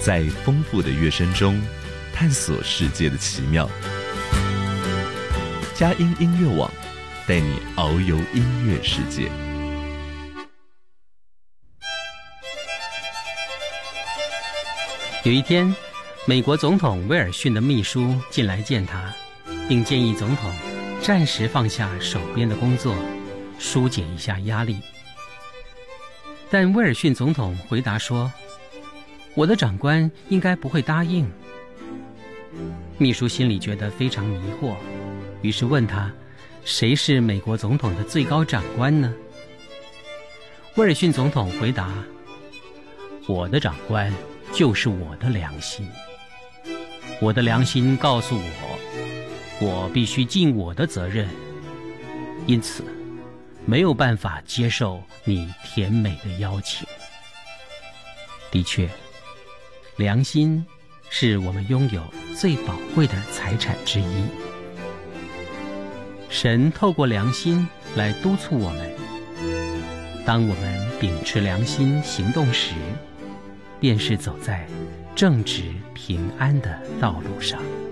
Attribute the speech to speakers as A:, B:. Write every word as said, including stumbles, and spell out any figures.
A: 在丰富的乐声中探索世界的奇妙。佳音音乐网带你遨游音乐世界。
B: 有一天，美国总统威尔逊的秘书进来见他，并建议总统暂时放下手边的工作，疏解一下压力。但威尔逊总统回答说，我的长官应该不会答应。秘书心里觉得非常迷惑，于是问他，谁是美国总统的最高长官呢？威尔逊总统回答，我的长官就是我的良心。我的良心告诉我，我必须尽我的责任，因此没有办法接受你甜美的邀请。的确，良心是我们拥有最宝贵的财产之一。神透过良心来督促我们，当我们秉持良心行动时，便是走在正直平安的道路上。